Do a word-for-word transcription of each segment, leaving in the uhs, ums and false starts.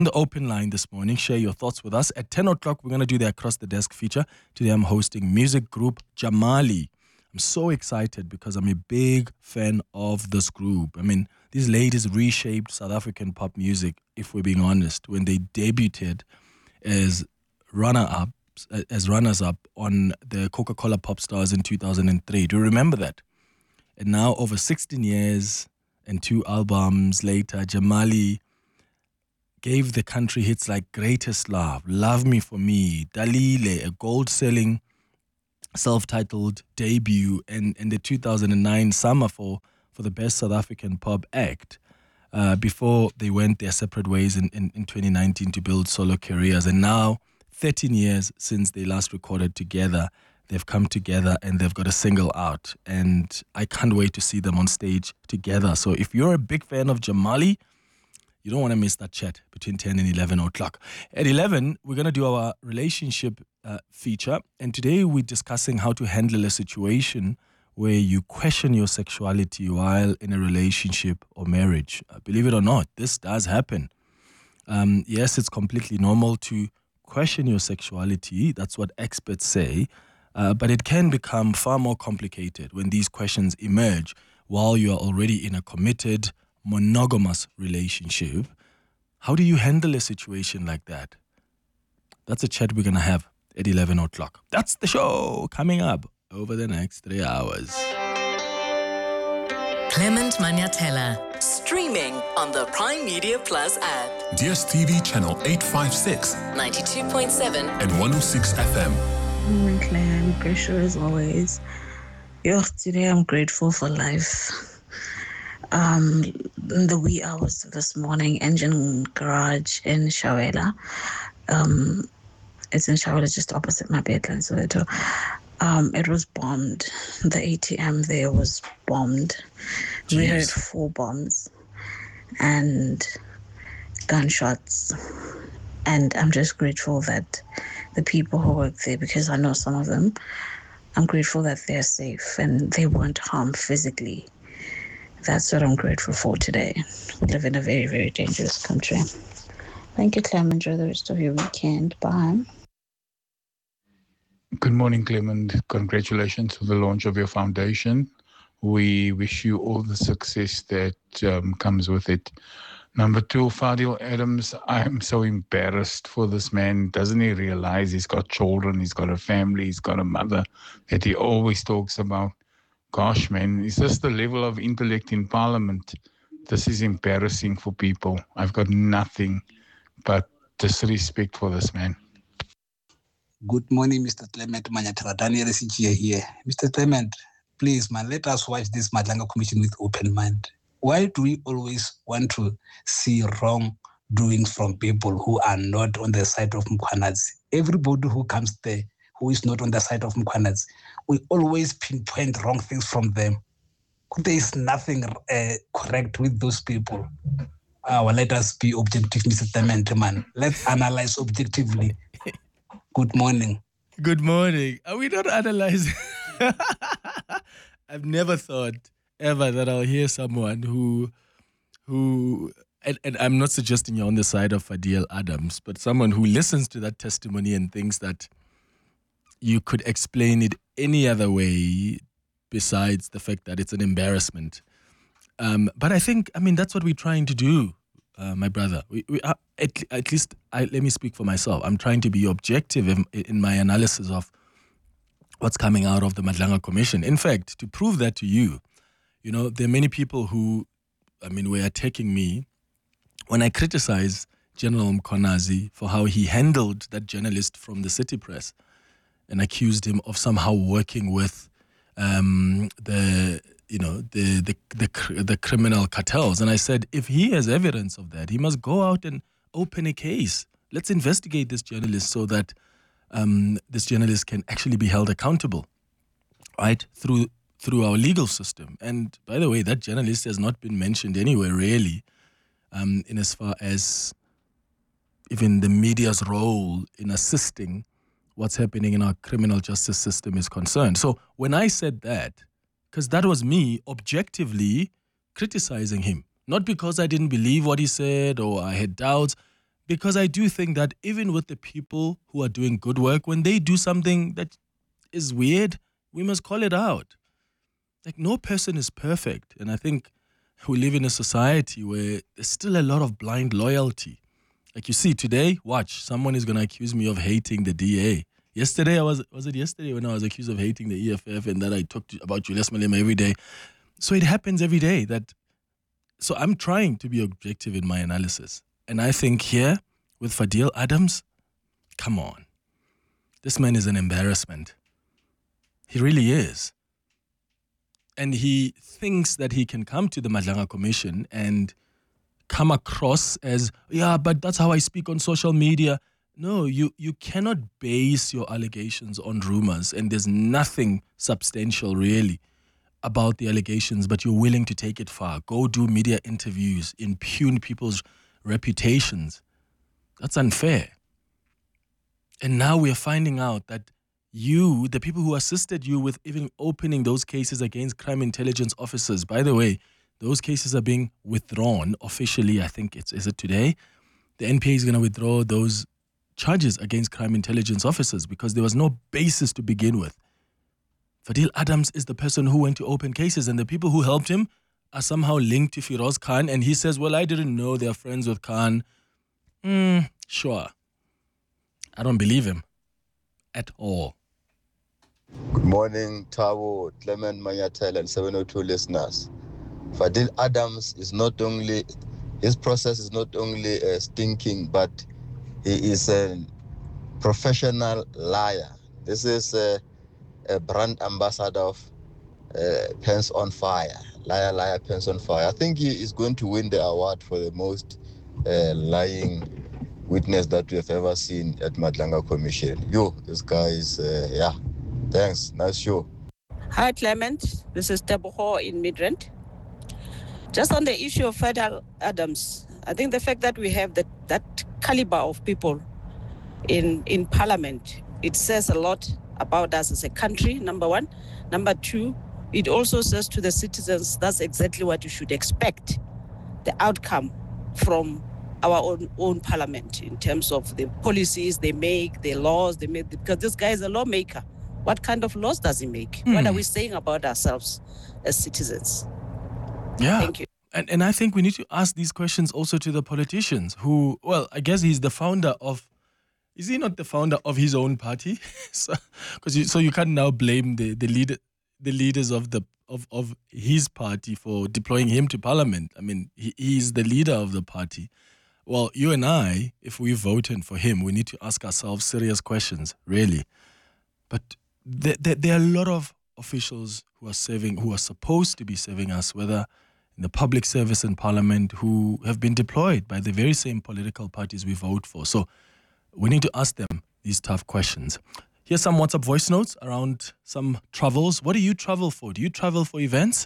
The open line this morning. Share your thoughts with us. At ten o'clock, we're going to do the Across the Desk feature. Today, I'm hosting music group Jamali. I'm so excited because I'm a big fan of this group. I mean, these ladies reshaped South African pop music, if we're being honest, when they debuted as runner-ups, as runners-up on the Coca-Cola Pop Stars in two thousand three. Do you remember that? And now, over sixteen years and two albums later, Jamali gave the country hits like Greatest Love, Love Me For Me, Dalile, a gold-selling self-titled debut, and, and the two thousand nine Summer for, for the Best South African Pop Act, uh, before they went their separate ways in, in, in twenty nineteen to build solo careers. And now, thirteen years since they last recorded together, they've come together and they've got a single out. And I can't wait to see them on stage together. So if you're a big fan of Jamali, you don't want to miss that chat between ten and eleven o'clock. At eleven, we're going to do our relationship uh, feature. And today we're discussing how to handle a situation where you question your sexuality while in a relationship or marriage. Uh, believe it or not, this does happen. Um, yes, it's completely normal to question your sexuality. That's what experts say. Uh, but it can become far more complicated when these questions emerge while you are already in a committed, monogamous relationship. How do you handle a situation like that? That's a chat we're going to have at eleven o'clock. That's the show coming up over the next three hours. Clement Maniatella, streaming on the Prime Media Plus app. D S T V channel eight fifty-six, ninety-two point seven and one oh six F M. Morning, Claire. I'm grateful as always. Yo, today I'm grateful for life. Um, in the wee hours of this morning, Engine Garage in Shawela. Um, it's in Shawela, just opposite my bedline, Soweto. Um, it was bombed. The A T M there was bombed. Jeez. We heard four bombs and gunshots. And I'm just grateful that the people who work there, because I know some of them, I'm grateful that they're safe and they weren't harmed physically. That's what I'm grateful for today. We live in a very, very dangerous country. Thank you, Clem. Enjoy the rest of your weekend. Bye. Good morning, Clement. Congratulations for the launch of your foundation. We wish you all the success that um, comes with it. Number two, Fadil Adams, I'm so embarrassed for this man. Doesn't he realize he's got children, he's got a family, he's got a mother that he always talks about? Gosh, man, is this the level of intellect in Parliament? This is embarrassing for people. I've got nothing but disrespect for this man. Good morning, Mister Clement Manyatara. Daniel S G here. Mister Clement, please, man, let us watch this Madlanga Commission with open mind. Why do we always want to see wrong doings from people who are not on the side of Mkhwanazi? Everybody who comes there who is not on the side of Mkhwanazi, we always pinpoint wrong things from them. There is nothing uh, correct with those people. Uh, well, let us be objective, Mister Clement, man. Let's analyze objectively. Good morning. Good morning. Are we not analyzing? I've never thought ever that I'll hear someone who, who, and, and I'm not suggesting you're on the side of Fadil Adams, but someone who listens to that testimony and thinks that you could explain it any other way besides the fact that it's an embarrassment. Um, but I think, I mean, that's what we're trying to do, uh, my brother. We, we are, at, at least, I, let me speak for myself. I'm trying to be objective in, in my analysis of what's coming out of the Madlanga Commission. In fact, to prove that to you, you know, there are many people who, I mean, were attacking me when I criticize General Mkhwanazi for how he handled that journalist from the City Press and accused him of somehow working with um, the, you know, the, the the the criminal cartels. And I said, if he has evidence of that, he must go out and open a case. Let's investigate this journalist so that um, this journalist can actually be held accountable, right, through through our legal system. And by the way, that journalist has not been mentioned anywhere, really, um, in as far as even the media's role in assisting what's happening in our criminal justice system is concerned. So when I said that, because that was me objectively criticizing him, not because I didn't believe what he said or I had doubts, because I do think that even with the people who are doing good work, when they do something that is weird, we must call it out. Like, no person is perfect. And I think we live in a society where there's still a lot of blind loyalty. Like, you see, today, watch, someone is going to accuse me of hating the D A. Yesterday, I was, was it yesterday when I was accused of hating the E F F and that I talked about Julius Malema every day? So it happens every day. That. So I'm trying to be objective in my analysis. And I think here, with Fadil Adams, come on. This man is an embarrassment. He really is. And he thinks that he can come to the Madlanga Commission and come across as, yeah, but that's how I speak on social media. No, you, you cannot base your allegations on rumors, and there's nothing substantial really about the allegations, but you're willing to take it far. Go do media interviews, impugn people's reputations. That's unfair. And now we're finding out that you, the people who assisted you with even opening those cases against crime intelligence officers, by the way, those cases are being withdrawn officially. I think it's, is it today? The N P A is going to withdraw those charges against crime intelligence officers because there was no basis to begin with. Fadil Adams is the person who went to open cases, and the people who helped him are somehow linked to Firoz Khan, and he says, well, I didn't know they're friends with Khan. Mm, sure. I don't believe him at all. Good morning, Tabo, Clement Manyatel, and seven oh two listeners. Fadil Adams is not only, his process is not only uh, stinking, but he is a professional liar. This is uh, a brand ambassador of uh, Pants on Fire. Liar, liar, Pants on Fire. I think he is going to win the award for the most uh, lying witness that we have ever seen at Madlanga Commission. Yo, this guy is, uh, yeah, thanks. Nice show. Hi, Clement. This is Teboho in Midrand. Just on the issue of Fadil Adams, I think the fact that we have that, that caliber of people in, in Parliament, it says a lot about us as a country, number one. Number two, it also says to the citizens that's exactly what you should expect, the outcome from our own, own parliament in terms of the policies they make, the laws they make, because this guy is a lawmaker. What kind of laws does he make? Mm. What are we saying about ourselves as citizens? Yeah. Thank you. And and I think we need to ask these questions also to the politicians who, well, I guess he's the founder of, is he not the founder of his own party? so, cause you, so you can't now blame the, the leader, the leaders of the of, of his party for deploying him to parliament. I mean, he, he's the leader of the party. Well, you and I, if we voted for him, we need to ask ourselves serious questions, really. But there, there, there are a lot of officials who are serving, who are supposed to be serving us, whether in the public service in parliament, who have been deployed by the very same political parties we vote for. So we need to ask them these tough questions. Here's some WhatsApp voice notes around some travels. What do you travel for? Do you travel for events?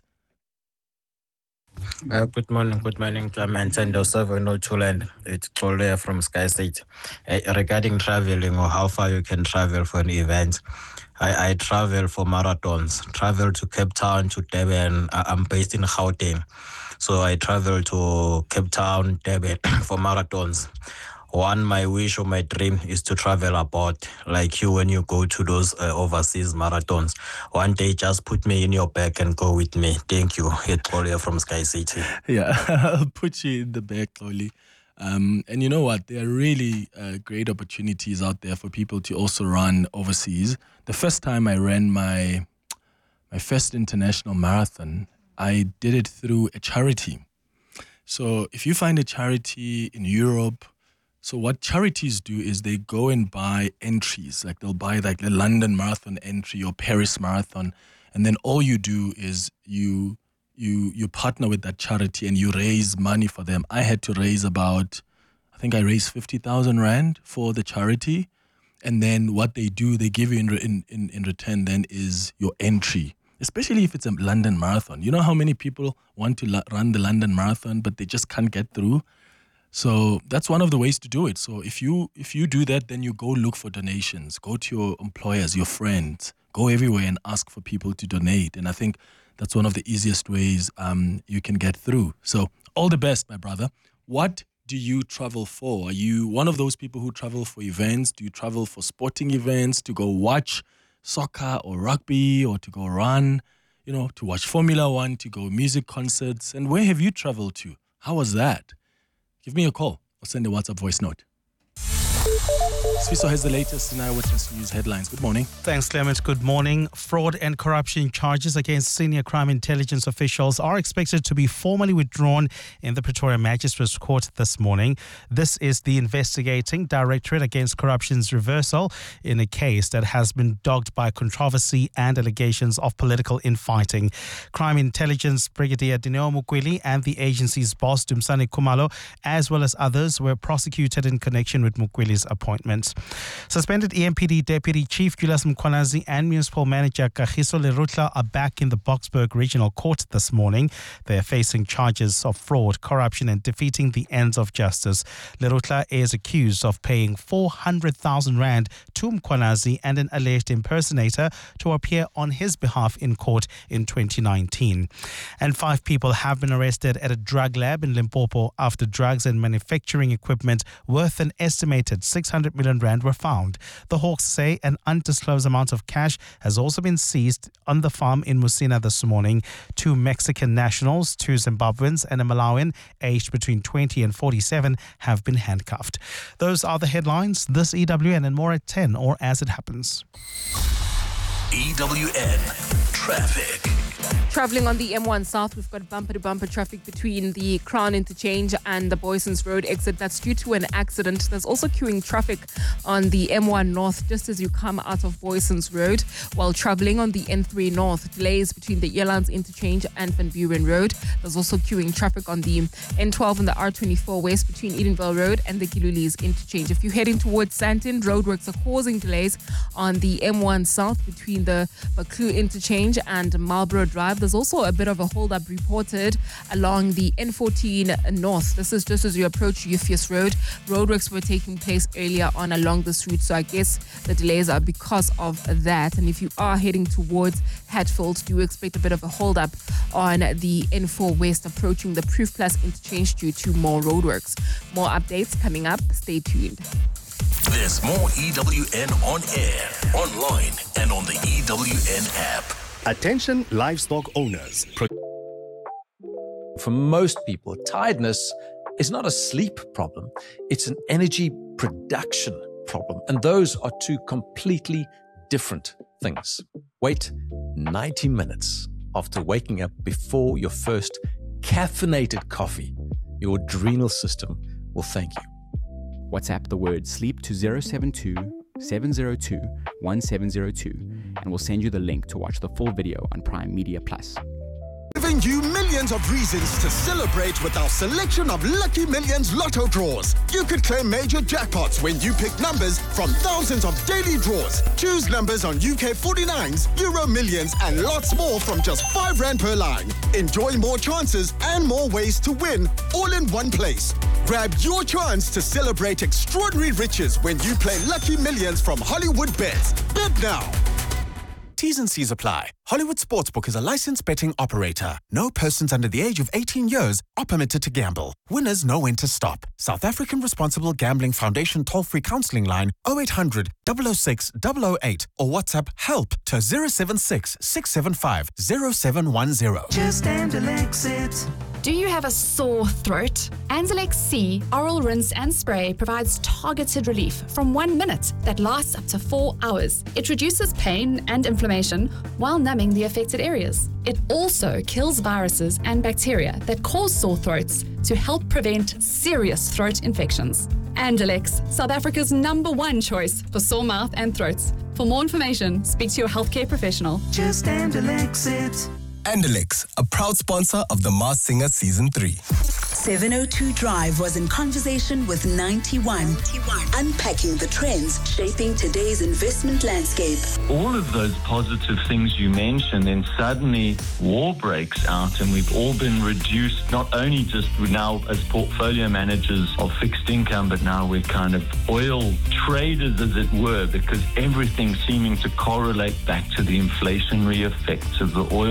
Uh, good morning, good morning, Clement and also no Chuland. It's Kolea from Sky State. Uh, regarding traveling or how far you can travel for an event, I, I travel for marathons, travel to Cape Town, to Durban. I'm based in Gauteng. So I travel to Cape Town, Durban for marathons. One, my wish or my dream is to travel abroad, like you when you go to those uh, overseas marathons. One day, just put me in your bag and go with me. Thank you. It's Oli from Sky City. Yeah, I'll put you in the bag, Oli. Um, and you know what? There are really uh, great opportunities out there for people to also run overseas. The first time I ran my my first international marathon, I did it through a charity. So if you find a charity in Europe, so what charities do is they go and buy entries, like they'll buy like the London Marathon entry or Paris Marathon, and then all you do is you you you partner with that charity and you raise money for them. I had to raise about, I think I raised fifty thousand rand for the charity, and then what they do, they give you in, in, in, in return then is your entry, especially if it's a London Marathon. You know how many people want to la- run the London Marathon, but they just can't get through? So that's one of the ways to do it. So if you if you do that, then you go look for donations. Go to your employers, your friends. Go everywhere and ask for people to donate. And I think that's one of the easiest ways um, you can get through. So all the best, my brother. What do you travel for? Are you one of those people who travel for events? Do you travel for sporting events, to go watch soccer or rugby, or to go run, you know, to watch Formula One, to go music concerts? And where have you traveled to? How was that? Give me a call or send a WhatsApp voice note. Sfiso has the latest in Eyewitness News headlines. Good morning. Thanks, Clement. Good morning. Fraud and corruption charges against senior crime intelligence officials are expected to be formally withdrawn in the Pretoria Magistrates Court this morning. This is the investigating Directorate Against Corruption's reversal in a case that has been dogged by controversy and allegations of political infighting. Crime Intelligence Brigadier Dineo Mukweli and the agency's boss, Dumsani Kumalo, as well as others, were prosecuted in connection with Mukweli's appointment. Suspended E M P D Deputy Chief Julius Mkhwanazi and Municipal Manager Kagiso Lerutla are back in the Boksburg Regional Court this morning. They are facing charges of fraud, corruption and defeating the ends of justice. Lerutla is accused of paying four hundred thousand rand to Mkhwanazi and an alleged impersonator to appear on his behalf in court in twenty nineteen. And five people have been arrested at a drug lab in Limpopo after drugs and manufacturing equipment worth an estimated six hundred million rand were found. The Hawks say an undisclosed amount of cash has also been seized on the farm in Musina this morning. Two Mexican nationals, two Zimbabweans and a Malawian aged between twenty and forty-seven have been handcuffed. Those are the headlines. This E W N and more at ten or as it happens. E W N Traffic. Travelling on the M one South, we've got bumper-to-bumper traffic between the Crown Interchange and the Boysons Road exit. That's due to an accident. There's also queuing traffic on the M one North just as you come out of Boysons Road. While travelling on the N three North, delays between the Elands Interchange and Van Buren Road. There's also queuing traffic on the N twelve and the R twenty-four West between Edenville Road and the Gilulis Interchange. If you're heading towards Sandton, roadworks are causing delays on the M one South between the Baklu Interchange and Marlborough Drive. There's also a bit of a hold-up reported along the N fourteen North. This is just as you approach Euphues Road. Roadworks were taking place earlier on along this route, so I guess the delays are because of that. And if you are heading towards Hatfield, do expect a bit of a hold-up on the N four West approaching the Proof Plus Interchange due to more roadworks. More updates coming up. Stay tuned. There's more E W N on air, online, and on the E W N app. Attention livestock owners. For most people, tiredness is not a sleep problem. It's an energy production problem. And those are two completely different things. Wait ninety minutes after waking up before your first caffeinated coffee. Your adrenal system will thank you. WhatsApp the word sleep to zero seven two seven zero two one seven zero two and we'll send you the link to watch the full video on Prime Media Plus. Giving you millions of reasons to celebrate with our selection of Lucky Millions Lotto draws. You could claim major jackpots when you pick numbers from thousands of daily draws. Choose numbers on U K forty-nines, Euro Millions and lots more from just five rand per line. Enjoy more chances and more ways to win all in one place. Grab your chance to celebrate extraordinary riches when you play Lucky Millions from Hollywood Bets. Bet now. T's and C's apply. Hollywood Sportsbook is a licensed betting operator. No persons under the age of eighteen years are permitted to gamble. Winners know when to stop. South African Responsible Gambling Foundation toll-free counselling line oh eight hundred, double oh six, double oh eight or WhatsApp help to zero seven six, six seven five, zero seven one zero. Just Anzalex it. Do you have a sore throat? Anzalex C Oral Rinse and Spray provides targeted relief from one minute that lasts up to four hours. It reduces pain and inflammation while numbing the affected areas. It also kills viruses and bacteria that cause sore throats to help prevent serious throat infections. Anzalex, South Africa's number one choice for sore mouth and throats. For more information, speak to your healthcare professional. Just Anzalex it. Anzalex, a proud sponsor of The Masked Singer Season three. seven oh two Drive was in conversation with ninety-one, ninety-one, unpacking the trends shaping today's investment landscape. All of those positive things you mentioned, then suddenly war breaks out and we've all been reduced, not only just now as portfolio managers of fixed income, but now we're kind of oil traders, as it were, because everything's seeming to correlate back to the inflationary effects of the oil price.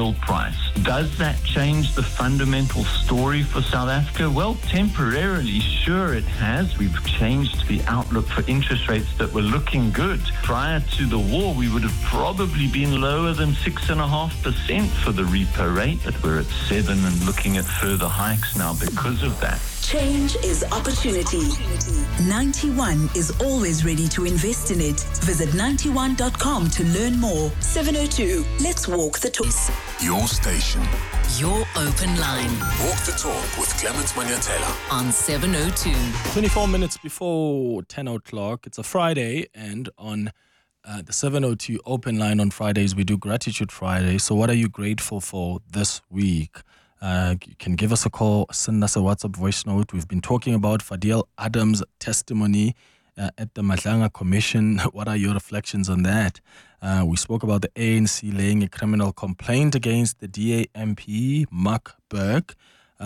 price. Does that change the fundamental story for South Africa? Well, temporarily, sure it has. We've changed the outlook for interest rates that were looking good. Prior to the war, we would have probably been lower than six point five percent for the repo rate, but we're at seven and looking at further hikes now because of that. Change is opportunity. ninety-one is always ready to invest in it. Visit ninety-one dot com to learn more. seven oh two, let's walk the talk. Your station. Your open line. Walk the talk with Clement Manyatela. On seven oh two. twenty-four minutes before ten o'clock. It's a Friday, and on uh, the seven oh two open line on Fridays, we do Gratitude Friday. So what are you grateful for this week? Uh, you can give us a call, send us a WhatsApp voice note. We've been talking about Fadil Adams' testimony uh, at the Madlanga Commission. What are your reflections on that? Uh, we spoke about the A N C laying a criminal complaint against the D A M P, Mark Burke.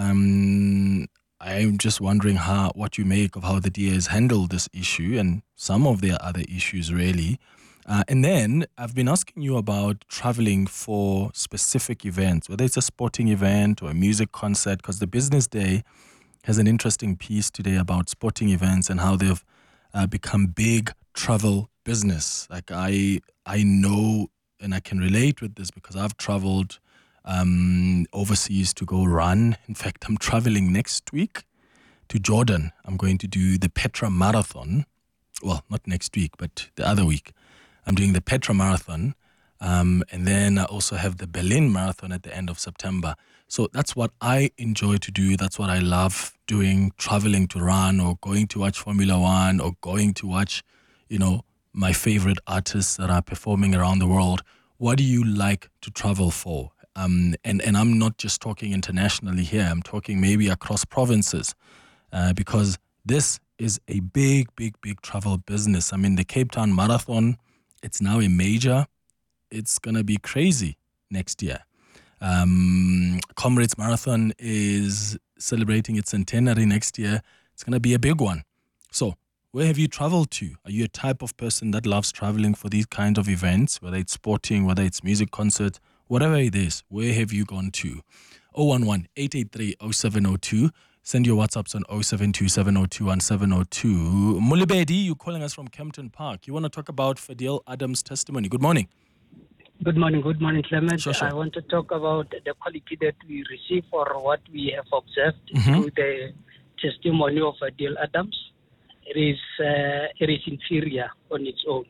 Um, I'm just wondering how what you make of how the D A has handled this issue and some of their other issues, really. Uh, and then I've been asking you about traveling for specific events, whether it's a sporting event or a music concert, because the Business Day has an interesting piece today about sporting events and how they've uh, become big travel business. Like I, I know and I can relate with this because I've traveled um, overseas to go run. In fact, I'm traveling next week to Jordan. I'm going to do the Petra Marathon. Well, not next week, but the other week. I'm doing the Petra Marathon, um, and then I also have the Berlin Marathon at the end of September. So that's what I enjoy to do. That's what I love doing, traveling to run or going to watch Formula One or going to watch, you know, my favorite artists that are performing around the world. What do you like to travel for? Um, and, and I'm not just talking internationally here. I'm talking maybe across provinces uh, because this is a big, big, big travel business. I mean, the Cape Town Marathon, it's now a major. It's going to be crazy next year. Um, Comrades Marathon is celebrating its centenary next year. It's going to be a big one. So where have you traveled to? Are you a type of person that loves traveling for these kind of events, whether it's sporting, whether it's music concert, whatever it is? Where have you gone to? oh one one, eight eight three, oh seven oh two. Send your WhatsApps on oh seven two, seven oh two, one seven oh two. Mulibedi, you're calling us from Kempton Park. You want to talk about Fadil Adams' testimony. Good morning. Good morning. Good morning, Clement. Sure, sure. I want to talk about the quality that we receive or what we have observed Mhm. through the testimony of Fadil Adams. It is, uh, it is inferior on its own.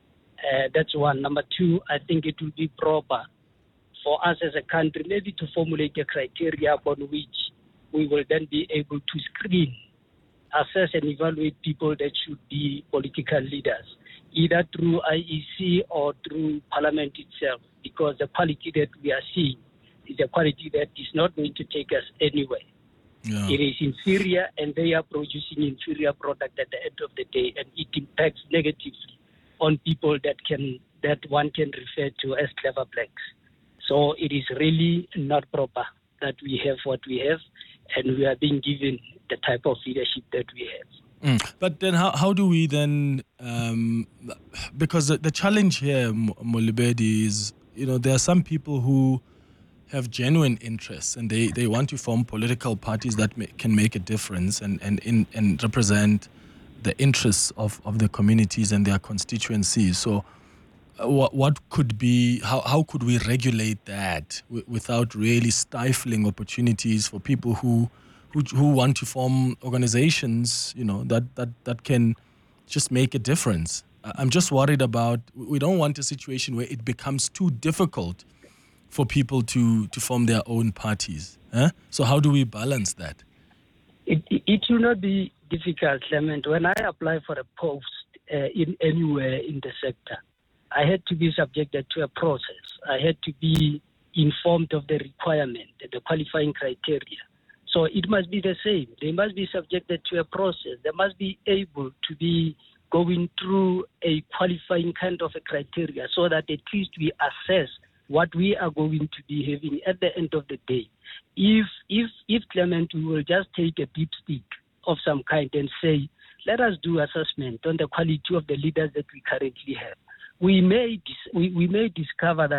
Uh, that's one. Number two, I think it will be proper for us as a country maybe to formulate a criteria upon which we will then be able to screen, assess and evaluate people that should be political leaders, either through I E C or through Parliament itself, because the quality that we are seeing is a quality that is not going to take us anywhere. Yeah. It is inferior and they are producing inferior product at the end of the day, and it impacts negatively on people that can that one can refer to as clever blacks. So it is really not proper that we have what we have, and we are being given the type of leadership that we have. Mm. But then how, how do we then, um, because the, the challenge here, M- Molibedi, is, you know, there are some people who have genuine interests and they, they want to form political parties that may, can make a difference and, and, in, and represent the interests of, of the communities and their constituencies. So uh, what what could be, how, how could we regulate that w- without really stifling opportunities for people who who, who want to form organizations, you know, that, that, that can just make a difference? I- I'm just worried about, we don't want a situation where it becomes too difficult for people to, to form their own parties. Huh? So how do we balance that? It, it, it will not be difficult, Clement. When I apply for a post uh, in anywhere in the sector, I had to be subjected to a process. I had to be informed of the requirement, the qualifying criteria. So it must be the same. They must be subjected to a process. They must be able to be going through a qualifying kind of a criteria so that at least we assess what we are going to be having at the end of the day. If, if, if Clement, we will just take a dipstick of some kind and say, let us do assessment on the quality of the leaders that we currently have. We may dis- we, we may discover that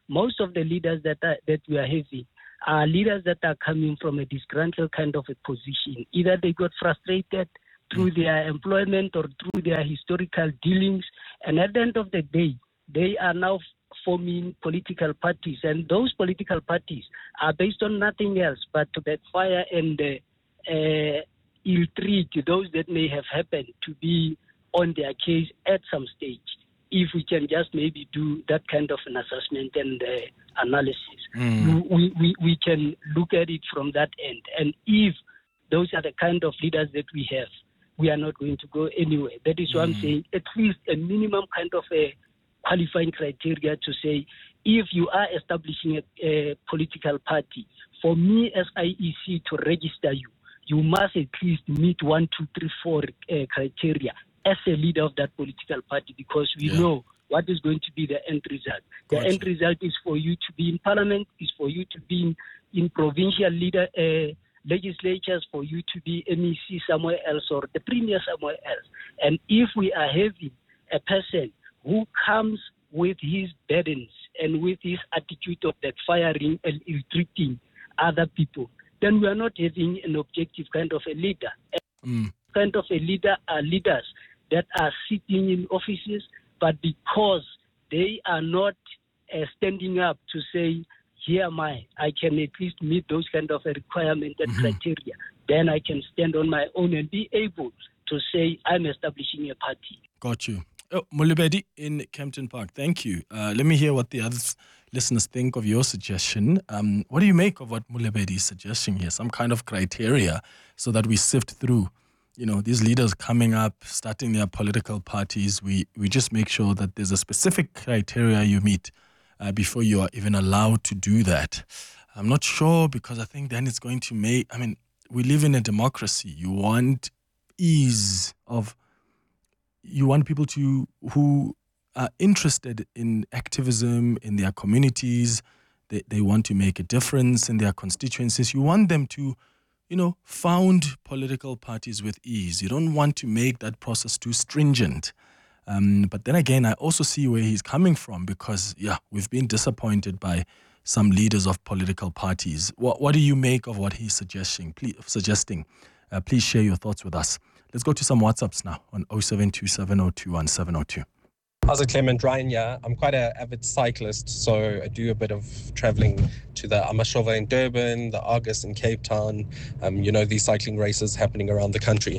most of the leaders that are, that we are having are leaders that are coming from a disgruntled kind of a position. Either they got frustrated through their employment or through their historical dealings, and at the end of the day, they are now forming political parties, and those political parties are based on nothing else but to backfire and uh, uh, ill-treat those that may have happened to be on their case at some stage. If we can just maybe do that kind of an assessment and uh, analysis, Mm. we, we, we can look at it from that end. And if those are the kind of leaders that we have, we are not going to go anywhere. That is why I'm saying at least a minimum kind of a qualifying criteria to say, if you are establishing a, a political party, for me as I E C to register you, you must at least meet one, two, three, four uh, criteria as a leader of that political party, because we Yeah. know what is going to be the end result. The Gotcha. end result is for you to be in parliament, is for you to be in, in provincial leader uh, legislatures, for you to be M E C somewhere else or the premier somewhere else. And if we are having a person who comes with his burdens and with his attitude of backfiring and ill-treating other people, then we are not having an objective kind of a leader. Mm. Kind of a leader are leaders that are sitting in offices, but because they are not uh, standing up to say, here am I, I can at least meet those kind of a requirement and Mhm. criteria, then I can stand on my own and be able to say I'm establishing a party. Got you. Oh, Mulibedi in Kempton Park, thank you. Uh, let me hear what the other listeners think of your suggestion. Um, what do you make of what Mulibedi is suggesting here? Some kind of criteria so that we sift through, you know, these leaders coming up, starting their political parties. We, we just make sure that there's a specific criteria you meet uh, before you are even allowed to do that. I'm not sure, because I think then it's going to make, I mean, we live in a democracy. You want ease of, you want people to who are interested in activism in their communities. They, they want to make a difference in their constituencies. You want them to, you know, found political parties with ease. You don't want to make that process too stringent. Um, but then again, I also see where he's coming from, because, yeah, we've been disappointed by some leaders of political parties. What, what do you make of what he's suggesting? Please, suggesting? Uh, please share your thoughts with us. Let's go to some WhatsApps now on oh seven two seven oh two one seven oh two. How's it, Clement? Ryan, yeah. I'm quite an avid cyclist, so I do a bit of traveling to the Amashova in Durban, the Argus in Cape Town, um, you know, these cycling races happening around the country.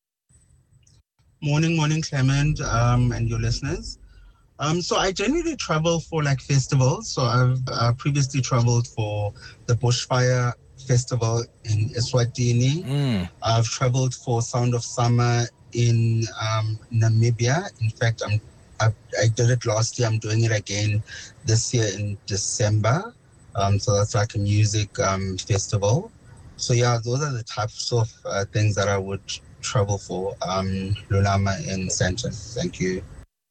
Morning, morning, Clement, um, and your listeners. Um, so I generally travel for like festivals. So I've uh, previously traveled for the Bushfire Festival in Eswatini. Mm. I've traveled for Sound of Summer in um, Namibia. In fact, I'm I, I did it last year. I'm doing it again this year in December. Um, so that's like a music um, festival. So yeah, those are the types of uh, things that I would travel for. Um, Lulama in Santon. Thank you.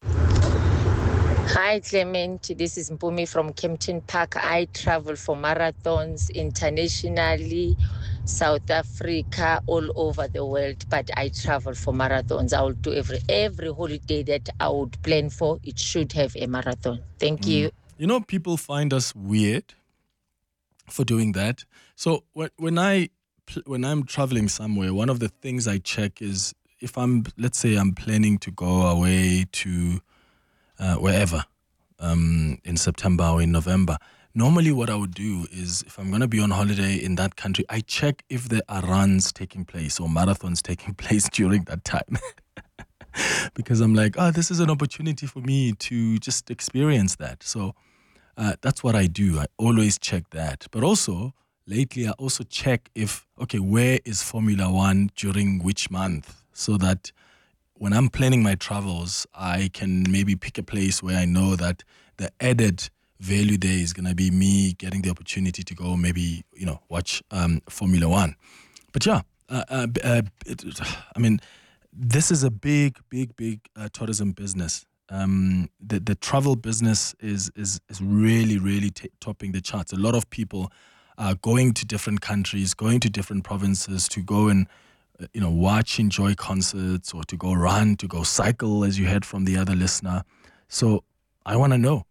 Hi, Clement. This is Mpumi from Kempton Park. I travel for marathons internationally, South Africa, all over the world. But I travel for marathons. I will do every every holiday that I would plan for. It should have a marathon. Thank you. Mm. You know, people find us weird for doing that. So when when I when I'm traveling somewhere, one of the things I check is if I'm, let's say, I'm planning to go away to Uh, wherever, um, in September or in November. Normally what I would do is, if I'm going to be on holiday in that country, I check if there are runs taking place or marathons taking place during that time. Because I'm like, oh, this is an opportunity for me to just experience that. So uh, that's what I do. I always check that. But also, lately, I also check if, okay, where is Formula One during which month? So that when I'm planning my travels, I can maybe pick a place where I know that the added value there is going to be me getting the opportunity to go maybe, you know, watch um, Formula One. But yeah, uh, uh, uh, it, I mean, this is a big, big, big uh, tourism business. Um, the, the travel business is, is, is really, really t- topping the charts. A lot of people are going to different countries, going to different provinces to go and you know, watch, enjoy concerts, or to go run, to go cycle, as you heard from the other listener. So I want to know,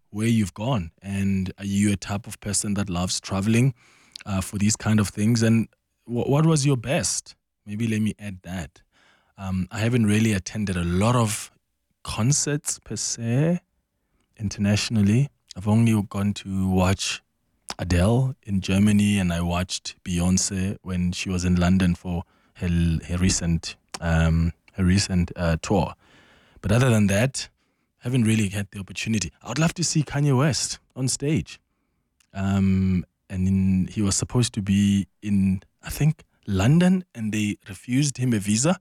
where you've gone. And are you a type of person that loves traveling uh, for these kind of things? And w- what was your best? Maybe let me add that. Um, I haven't really attended a lot of concerts per se internationally. I've only gone to watch Adele in Germany, and I watched Beyonce when she was in London for her, her recent um, her recent uh, tour. But other than that, haven't really had the opportunity. I would love to see Kanye West on stage. Um, and in, he was supposed to be in, I think, London, and they refused him a visa.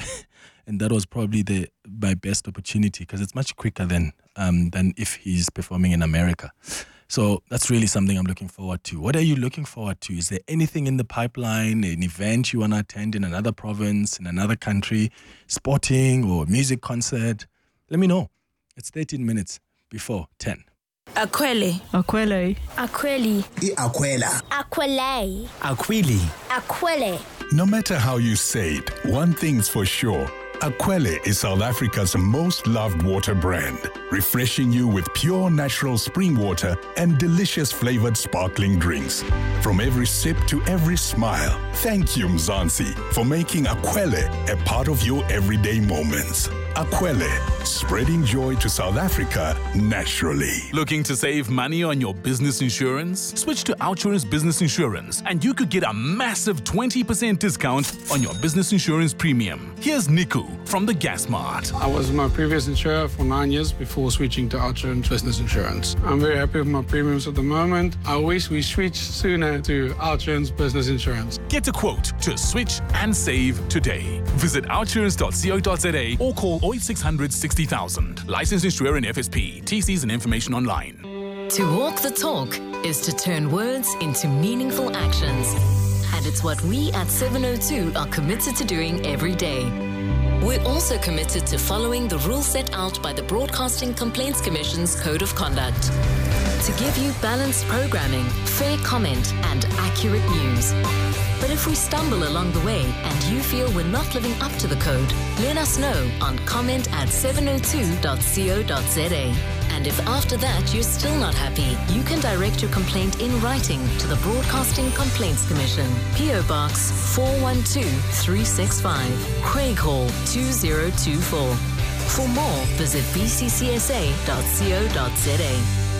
And that was probably the my best opportunity, because it's much quicker than um, than if he's performing in America. So that's really something I'm looking forward to. What are you looking forward to? Is there anything in the pipeline, an event you want to attend in another province, in another country, sporting or music concert? Let me know. It's thirteen minutes before ten. Akwele. Akwele. Akweli. Akwela. Akwele. Akwili. Akwele. No matter how you say it, one thing's for sure. Akwele is South Africa's most loved water brand, refreshing you with pure natural spring water and delicious flavored sparkling drinks. From every sip to every smile, thank you, Mzansi, for making Akwele a part of your everyday moments. Akwele, spreading joy to South Africa naturally. Looking to save money on your business insurance? Switch to Outsurance Business Insurance and you could get a massive twenty percent discount on your business insurance premium. Here's Niku from the Gas Mart. I was my previous insurer for nine years before switching to Outsurance Business Insurance. I'm very happy with my premiums at the moment. I wish we switched sooner to Outsurance Business Insurance. Get a quote to switch and save today. Visit outsurance dot co dot za or call oh eight six hundred sixty thousand. Licensed insurer in F S P. T Cs and information online. To walk the talk is to turn words into meaningful actions. And it's what we at seven oh two are committed to doing every day. We're also committed to following the rules set out by the Broadcasting Complaints Commission's Code of Conduct. To give you balanced programming, fair comment, and accurate news. But if we stumble along the way and you feel we're not living up to the code, let us know on comment at seven oh two dot co dot za. And if after that you're still not happy, you can direct your complaint in writing to the Broadcasting Complaints Commission, P O Box four one two three six five, Craig Hall two zero two four. For more, visit b c c s a dot co dot za.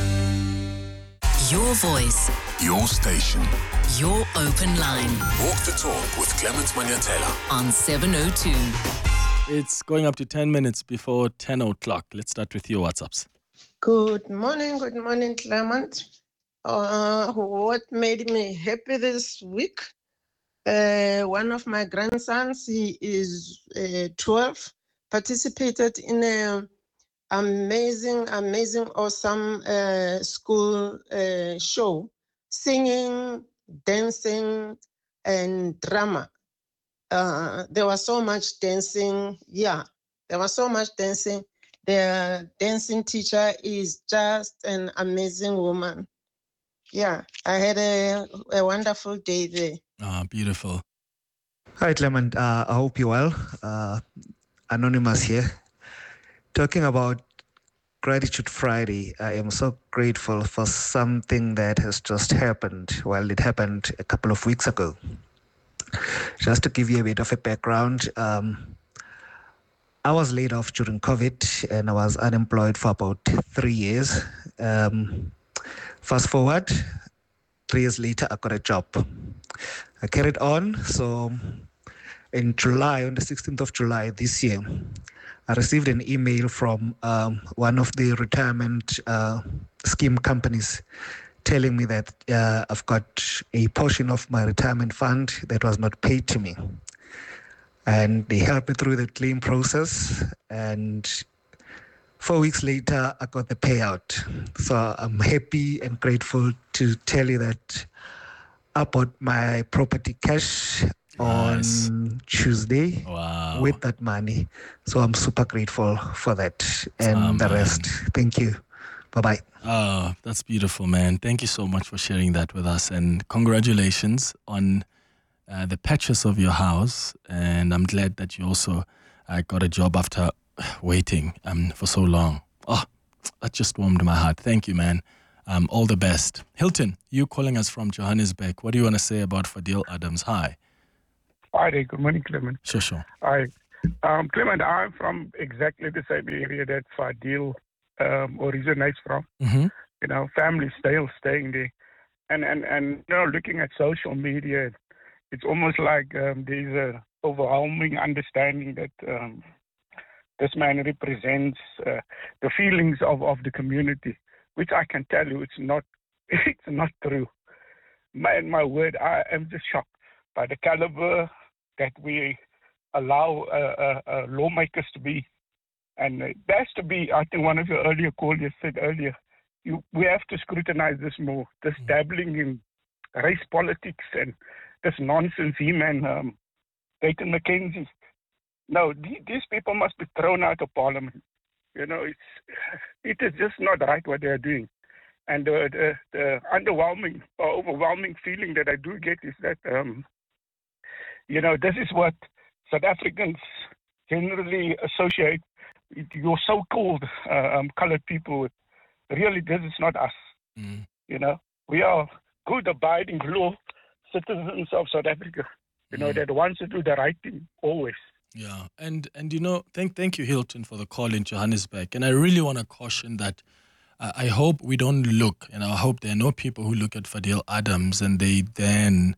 Your voice. Your station. Your open line. Walk the talk with Clement Manyatela on seven oh two. It's going up to ten minutes before ten o'clock. Let's start with your WhatsApps. Good morning, good morning, Clement. Uh, what made me happy this week? Uh, one of my grandsons, he is uh, twelve, participated in a amazing, amazing, awesome uh, school uh, show, singing, dancing, and drama. Uh, there was so much dancing. Yeah, there was so much dancing. The dancing teacher is just an amazing woman. Yeah, I had a, a wonderful day there. Ah, beautiful. Hi, Clement. Uh, I hope you're well. Uh, Anonymous here. Talking about Gratitude Friday, I am so grateful for something that has just happened. Well, it happened a couple of weeks ago. Just to give you a bit of a background, um, I was laid off during COVID and I was unemployed for about three years. Um, fast forward, three years later, I got a job. I carried on. So in July, on the sixteenth of July this year, I received an email from um, one of the retirement uh, scheme companies telling me that uh, I've got a portion of my retirement fund that was not paid to me. And they helped me through the claim process. And four weeks later, I got the payout. So I'm happy and grateful to tell you that I bought my property cash nice. on Tuesday wow. with that money. So I'm super grateful for that and oh, the man. rest. Thank you. Bye-bye. Oh, that's beautiful, man. Thank you so much for sharing that with us. And congratulations on uh, the purchase of your house. And I'm glad that you also uh, got a job after waiting um, for so long. Oh, that just warmed my heart. Thank you, man. Um, all the best. Hilton, you calling us from Johannesburg. What do you want to say about Fadil Adams? Hi. Hi there. Good morning, Clement. Sure, sure. Hi. Um, Clement, I'm from exactly the same area that Fadil um, originates from. Mm-hmm. You know, family still staying there. And, and, and you know, looking at social media, it's almost like um, there's a overwhelming understanding that um, this man represents uh, the feelings of, of the community, which I can tell you it's not it's not true. My, my word, I am just shocked by the caliber that we allow uh, uh, uh, lawmakers to be. And it has to be, I think one of your earlier callers said earlier, you, we have to scrutinize this more. This dabbling in race politics and this nonsense, him and um, Dayton McKenzie. No, th- these people must be thrown out of parliament. You know, it's it is just not right what they are doing. And uh, the, the underwhelming or overwhelming feeling that I do get is that, um, you know, this is what South Africans generally associate your so-called uh, um, colored people with. Really, this is not us. Mm. You know, we are good, abiding law citizens of South Africa. You know, Mm. that wants to do the right thing always. Yeah, and and you know, thank thank you, Hilton, for the call in Johannesburg. And I really want to caution that uh, I hope we don't look, and I hope there are no people who look at Fadil Adams and they then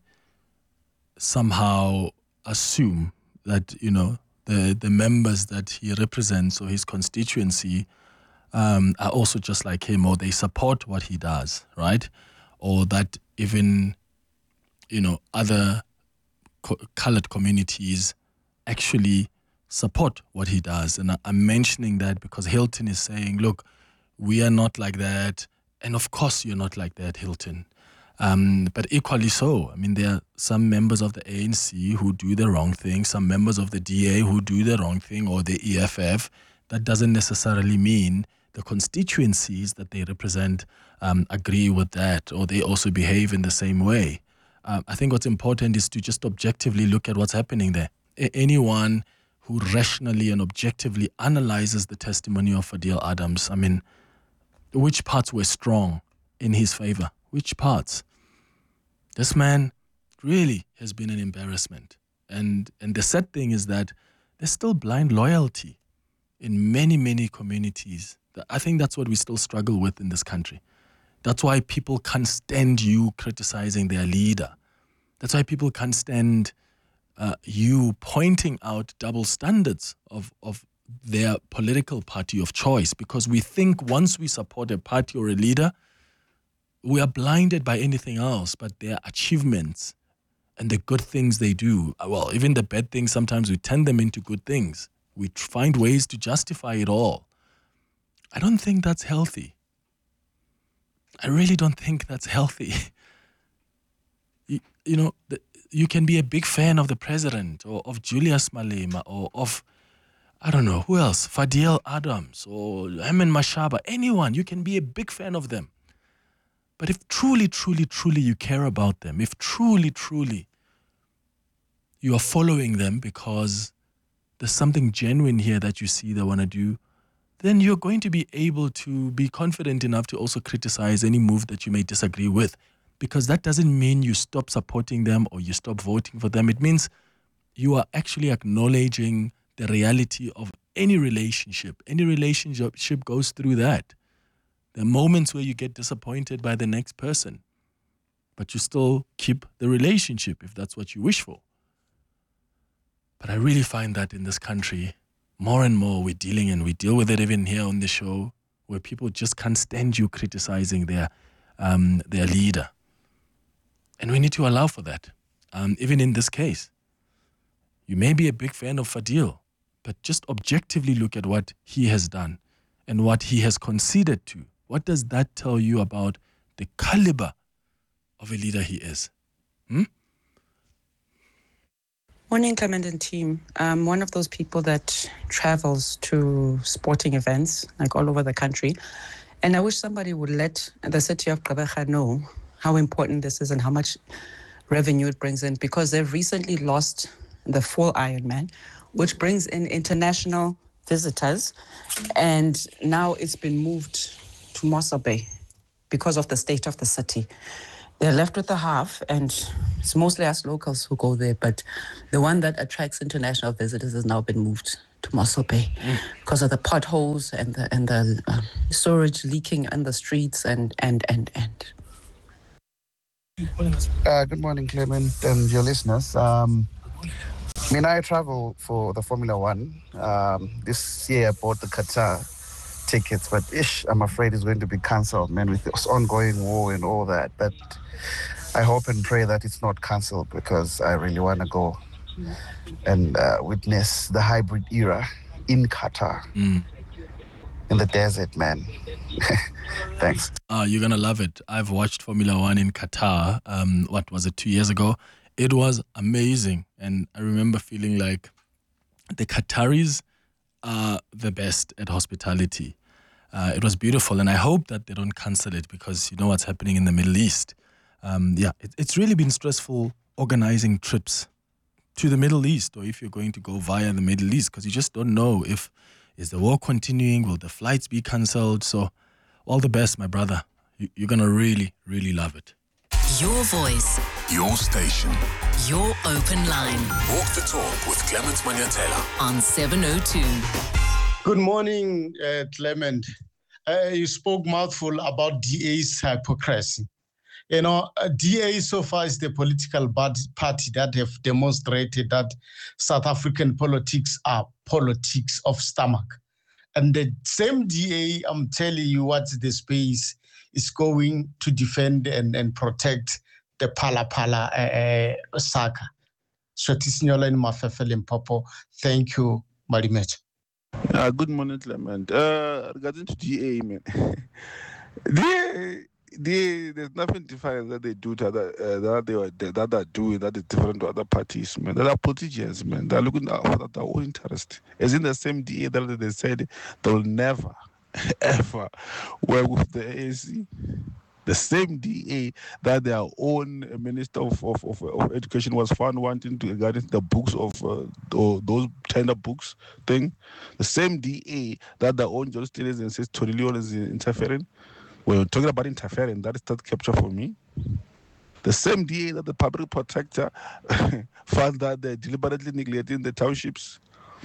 somehow assume that, you know, the the members that he represents or his constituency um, are also just like him, or they support what he does, right? Or that even, you know, other co- colored communities actually support what he does. And I- I'm mentioning that because Hilton is saying, look, we are not like that. And of course you're not like that, Hilton. Um, but equally so, I mean, there are some members of the A N C who do the wrong thing, some members of the D A who do the wrong thing, or the E F F. That doesn't necessarily mean the constituencies that they represent um, agree with that, or they also behave in the same way. Uh, I think what's important is to just objectively look at what's happening there. A- anyone who rationally and objectively analyzes the testimony of Fadil Adams, I mean, which parts were strong in his favor? Which parts? This man really has been an embarrassment. And and the sad thing is that there's still blind loyalty in many, many communities. I think that's what we still struggle with in this country. That's why people can't stand you criticizing their leader. That's why people can't stand uh, you pointing out double standards of, of their political party of choice, because we think once we support a party or a leader, we are blinded by anything else but their achievements and the good things they do. Well, even the bad things, sometimes we turn them into good things. We tr- find ways to justify it all. I don't think that's healthy. I really don't think that's healthy. you, you know, the, you can be a big fan of the president or of Julius Malema or of, I don't know, who else? Fadil Adams or Herman Mashaba, anyone. You can be a big fan of them. But if truly, truly, truly you care about them, if truly, truly you are following them because there's something genuine here that you see they want to do, then you're going to be able to be confident enough to also criticize any move that you may disagree with, because that doesn't mean you stop supporting them or you stop voting for them. It means you are actually acknowledging the reality of any relationship. Any relationship goes through that. There are moments where you get disappointed by the next person, but you still keep the relationship if that's what you wish for. But I really find that in this country, more and more we're dealing, and we deal with it even here on the show, where people just can't stand you criticizing their um, their leader. And we need to allow for that, um, even in this case. You may be a big fan of Fadil, but just objectively look at what he has done and what he has conceded to. What does that tell you about the caliber of a leader he is? Hmm? Morning, Clement and team. I'm one of those people that travels to sporting events, like all over the country. And I wish somebody would let the city of Gqeberha know how important this is and how much revenue it brings in, because they've recently lost the full Ironman, which brings in international visitors, and now it's been moved to Mossel Bay because of the state of the city. They're left with the half, and it's mostly us locals who go there, but the one that attracts international visitors has now been moved to Mossel Bay mm. because of the potholes and the and the uh, storage leaking in the streets and and and and. Uh, good morning, Clement, and your listeners. Um, I mean, I travel for the Formula One. Um, this year I bought the Qatar tickets, but ish, I'm afraid it's going to be cancelled, man, with this ongoing war and all that. But I hope and pray that it's not cancelled, because I really want to go and uh, witness the hybrid era in Qatar, mm. in the desert, man. Thanks. Uh, you're going to love it. I've watched Formula One in Qatar, um, what was it, two years ago? It was amazing. And I remember feeling like the Qataris are the best at hospitality. Uh, it was beautiful. And I hope that they don't cancel it, because you know what's happening in the Middle East. Um, yeah, it, it's really been stressful organizing trips to the Middle East, or if you're going to go via the Middle East, because you just don't know if, is the war continuing? Will the flights be cancelled? So all the best, my brother. You, you're going to really, really love it. Your voice. Your station. Your open line. Walk the talk with Clement Manyatela on seven oh two. Good morning, uh, Clement. Uh, you spoke mouthful about D A's hypocrisy. You know, uh, D A so far is the political party that have demonstrated that South African politics are politics of stomach. And the same D A, I'm telling you what the space is going to defend and, and protect the Phala Phala uh, saga. Swetisnyola in Mafefe Limpopo. Thank you, Marimet. Uh, good morning, Clement. Uh, regarding to D A, man, D A, D A, there's nothing different that they do to other, uh, that they are that they are doing that is different to other parties, man. They are politicians, man. They are looking out for their own interest. As in the same D A that they said they will never, ever work with the A A C. The same D A that their own Minister of, of, of, of Education was found wanting to regarding the books of uh, those tender books thing. The same D A that their own George Stevens and says Tony Leon is interfering. When we're talking about interfering, that is that capture for me. The same D A that the public protector found that they're deliberately neglecting the townships.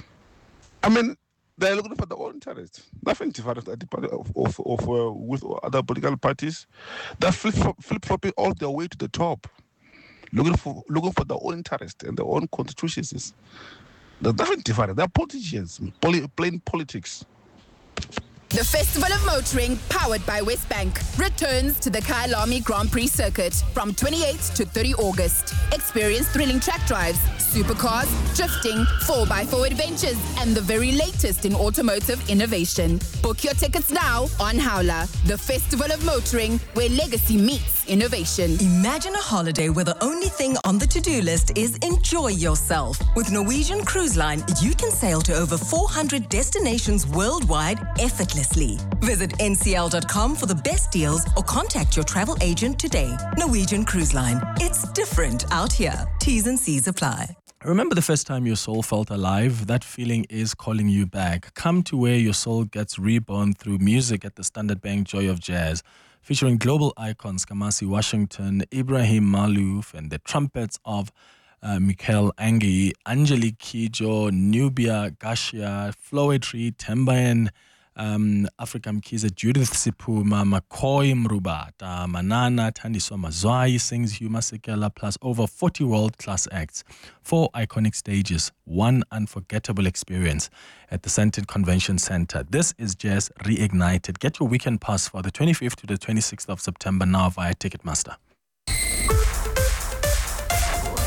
I mean, they're looking for their own interest. Nothing different of, of, of, uh, with other political parties. They're flip-flopping all their way to the top, looking for looking for their own interest and their own constituencies. There's nothing different. They're politicians, poly, plain politics. The Festival of Motoring, powered by Westbank, returns to the Kyalami Grand Prix circuit from twenty-eighth to thirtieth August. Experience thrilling track drives, supercars, drifting, four by four adventures, and the very latest in automotive innovation. Book your tickets now on Howler. The Festival of Motoring, where legacy meets innovation. Imagine a holiday where the only thing on the to-do list is enjoy yourself. With Norwegian Cruise Line, you can sail to over four hundred destinations worldwide effortlessly. Visit N C L dot com for the best deals or contact your travel agent today. Norwegian Cruise Line. It's different out here. T's and C's apply. Remember the first time your soul felt alive? That feeling is calling you back. Come to where your soul gets reborn through music at the Standard Bank Joy of Jazz, featuring global icons Kamasi Washington, Ibrahim Malouf, and the trumpets of uh, Michael Angi, Angelique Kidjo, Nubia Gashia, Floetry, Tembayan, Um, Africa Mkiza, Judith Sipuma, McCoy Mrubata, Manana, Thandiswa Mazwai sings Huma Sekela, plus over forty world-class acts. Four iconic stages, one unforgettable experience at the Sandton Convention Center. This is Jazz Reignited. Get your weekend pass for the twenty-fifth to the twenty-sixth of September now via Ticketmaster.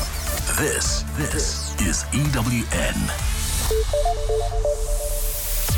This, this is E W N.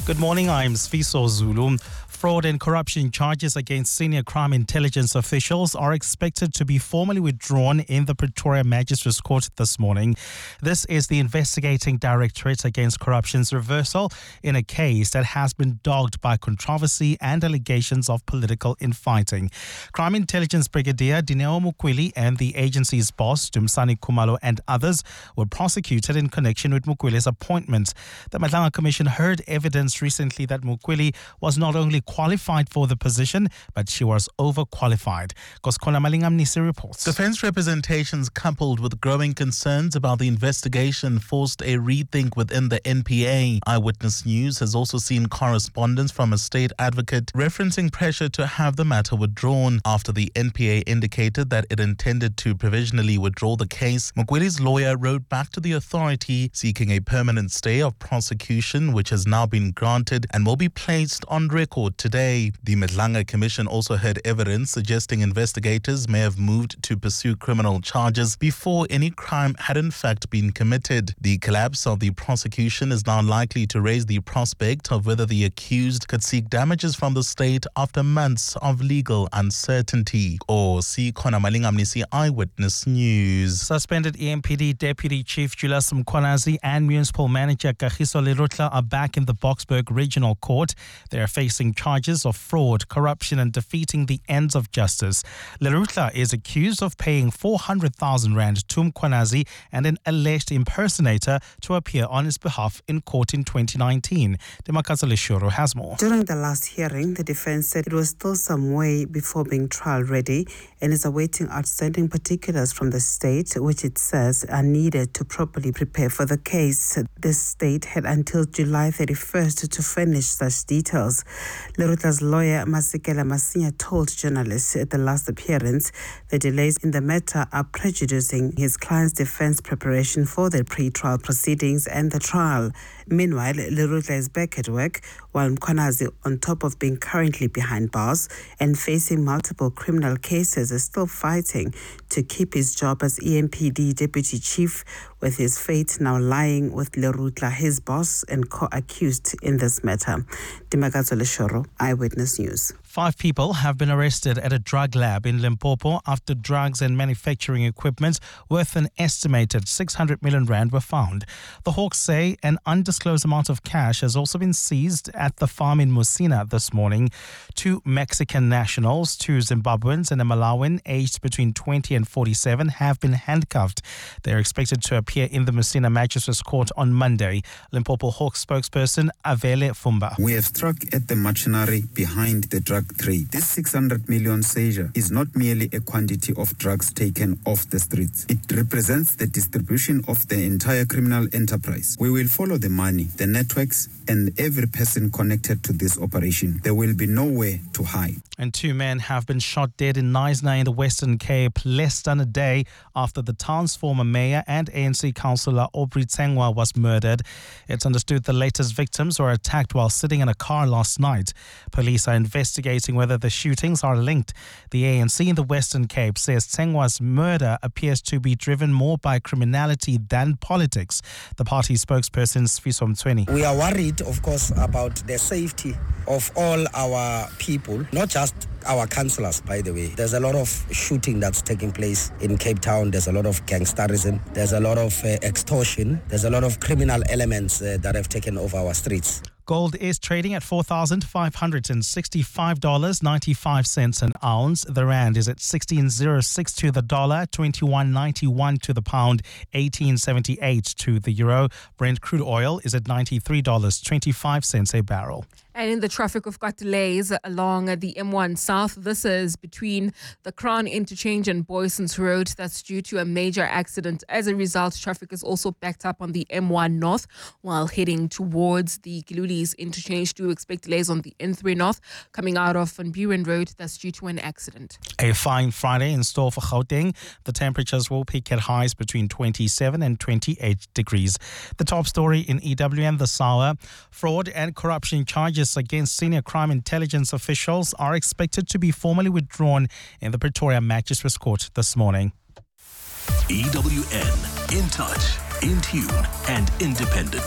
Good morning, I'm Sfiso Zulu. Fraud and corruption charges against senior crime intelligence officials are expected to be formally withdrawn in the Pretoria Magistrates Court this morning. This is the investigating Directorate Against Corruption's reversal in a case that has been dogged by controversy and allegations of political infighting. Crime Intelligence Brigadier Dineo Mukweli and the agency's boss, Dumsani Khumalo, and others were prosecuted in connection with Mukweli's appointment. The Madlanga Commission heard evidence recently that Mukweli was not only qualified for the position, but she was overqualified. Koskona Malingamnisi reports. Defense representations coupled with growing concerns about the investigation forced a rethink within the N P A. Eyewitness News has also seen correspondence from a state advocate referencing pressure to have the matter withdrawn after the N P A indicated that it intended to provisionally withdraw the case. Mukweli's lawyer wrote back to the authority seeking a permanent stay of prosecution, which has now been granted and will be placed on record today. The Madlanga Commission also heard evidence suggesting investigators may have moved to pursue criminal charges before any crime had in fact been committed. The collapse of the prosecution is now likely to raise the prospect of whether the accused could seek damages from the state after months of legal uncertainty. Or see Kona Malingamnisi, Eyewitness News. Suspended E M P D Deputy Chief Julius Mkhwanazi and Municipal Manager Kagiso Lerutla are back in the Boksburg Regional Court. They are facing charges of fraud, corruption and defeating the ends of justice. Lerutla is accused of paying four hundred thousand rand to Mkhwanazi and an alleged impersonator to appear on his behalf in court in twenty nineteen. Demakatsa Leshoro has more. During the last hearing, the defense said it was still some way before being trial ready and is awaiting outstanding particulars from the state, which it says are needed to properly prepare for the case. The state had until July thirty-first to finish such details. Lerutla's lawyer, Masekela Masinya, told journalists at the last appearance the delays in the matter are prejudicing his client's defense preparation for the pre-trial proceedings and the trial. Meanwhile, Lerutla is back at work, while Mkhwanazi, on top of being currently behind bars and facing multiple criminal cases, is still fighting to keep his job as E M P D Deputy Chief, with his fate now lying with Lerutla, his boss and co-accused in this matter. Dimakazo Leshoro, Eyewitness News. Five people have been arrested at a drug lab in Limpopo after drugs and manufacturing equipment worth an estimated six hundred million rand were found. The Hawks say an undisclosed amount of cash has also been seized at the farm in Musina this morning. Two Mexican nationals, two Zimbabweans and a Malawian aged between twenty and forty-seven have been handcuffed. They are expected to appear in the Musina Magistrates Court on Monday. Limpopo Hawks spokesperson Avele Fumba. We have struck at the machinery behind the drug trade. This six hundred million seizure is not merely a quantity of drugs taken off the streets. It represents the distribution of the entire criminal enterprise. We will follow the money, the networks, and every person connected to this operation. There will be nowhere to hide. And two men have been shot dead in Knysna in the Western Cape less than a day after the town's former mayor and A N C councillor Aubrey Tsengwa was murdered. It's understood the latest victims were attacked while sitting in a car last night. Police are investigating whether the shootings are linked. The A N C in the Western Cape says Tsengwa's murder appears to be driven more by criminality than politics. The party spokesperson Sfiso Mtsweni. We are worried, of course, about the safety of all our people, not just our councillors, by the way. There's a lot of shooting that's taking place in Cape Town. There's a lot of gangsterism. There's a lot of uh, extortion. There's a lot of criminal elements uh, that have taken over our streets. Gold is trading at four thousand five hundred sixty-five dollars and ninety-five cents an ounce. The rand is at sixteen oh six to the dollar, twenty-one ninety-one to the pound, eighteen seventy-eight to the euro. Brent crude oil is at ninety-three dollars and twenty-five cents a barrel. And in the traffic, we've got delays along the M one South. This is between the Crown Interchange and Boyson's Road. That's due to a major accident. As a result, traffic is also backed up on the M one North while heading towards the Giluli's Interchange. Do expect delays on the N three North coming out of Van Buren Road. That's due to an accident. A fine Friday in store for Gauteng. The temperatures will peak at highs between twenty-seven and twenty-eight degrees. The top story in E W M this hour: fraud and corruption charges against senior crime intelligence officials are expected to be formally withdrawn in the Pretoria Magistrates Court this morning. E W N, in touch, in tune and independent.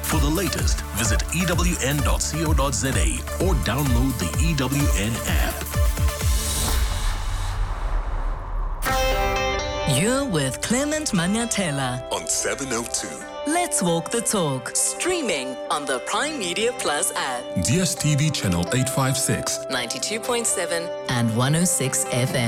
For the latest, visit e w n dot co dot z a or download the E W N app. You're with Clement Manyatela On seven oh two. Let's Walk the Talk, streaming on the Prime Media Plus app, D S T V channel eight five six, ninety-two point seven and one oh six F M.